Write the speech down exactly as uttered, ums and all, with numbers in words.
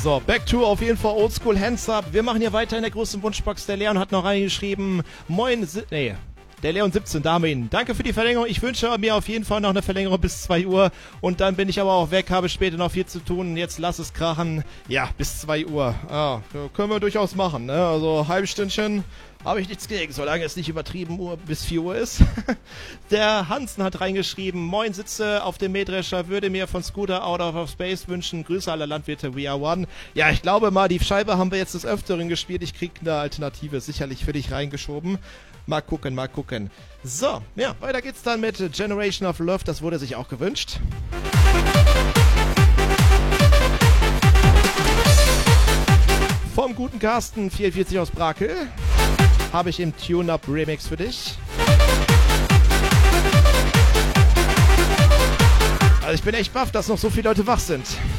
So, Back to auf jeden Fall Oldschool Hands Up. Wir machen hier weiter in der großen Wunschbox. Der Leon hat noch reingeschrieben. Moin, si nee. Der Leon siebzehn, Damen. Danke für die Verlängerung. Ich wünsche mir auf jeden Fall noch eine Verlängerung bis zwei Uhr. Und dann bin ich aber auch weg, habe später noch viel zu tun. Jetzt lass es krachen. Ja, bis zwei Uhr. Ah, können wir durchaus machen, ne? Also, halbes Stündchen habe ich nichts gegen, solange es nicht übertrieben Uhr bis vier Uhr ist. Der Hansen hat reingeschrieben, moin, sitze auf dem Mähdrescher, würde mir von Scooter Out of Space wünschen. Grüße alle Landwirte, we are one. Ja, ich glaube mal, die Scheibe haben wir jetzt des Öfteren gespielt. Ich krieg eine Alternative sicherlich für dich reingeschoben. Mal gucken, mal gucken. So, ja, weiter geht's dann mit Generation of Love. Das wurde sich auch gewünscht. Vom guten Carsten vierundvierzig aus Brakel habe ich im Tune-Up Remix für dich. Also ich bin echt baff, dass noch so viele Leute wach sind.